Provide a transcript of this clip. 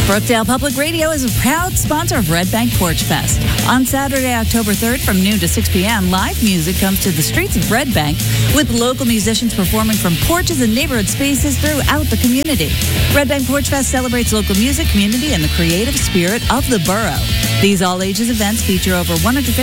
Brookdale Public Radio is a proud sponsor of Red Bank Porch Fest. On Saturday, October 3rd from noon to 6 p.m., live music comes to the streets of Red Bank with local musicians performing from porches and neighborhood spaces throughout the community. Red Bank Porch Fest celebrates local music, community, and the creative spirit of the borough. These all-ages events feature over 150